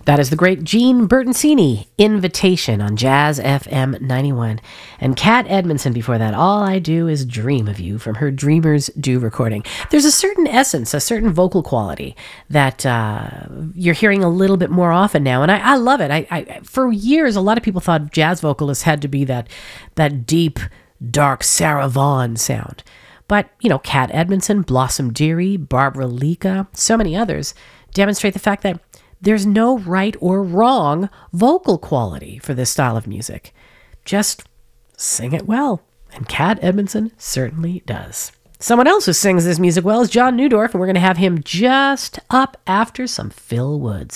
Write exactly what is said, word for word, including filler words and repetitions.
That is the great Gene Bertoncini, Invitation on Jazz F M ninety-one. And Kat Edmondson before that, All I Do Is Dream of You, from her Dreamers Do recording. There's a certain essence, a certain vocal quality that uh, you're hearing a little bit more often now. And I, I love it. I, I For years, a lot of people thought jazz vocalists had to be that, that deep, dark Sarah Vaughan sound. But, you know, Kat Edmondson, Blossom Dearie, Barbara Lika, so many others demonstrate the fact that there's no right or wrong vocal quality for this style of music. Just sing it well. And Kat Edmondson certainly does. Someone else who sings this music well is John Neudorf, and we're going to have him just up after some Phil Woods.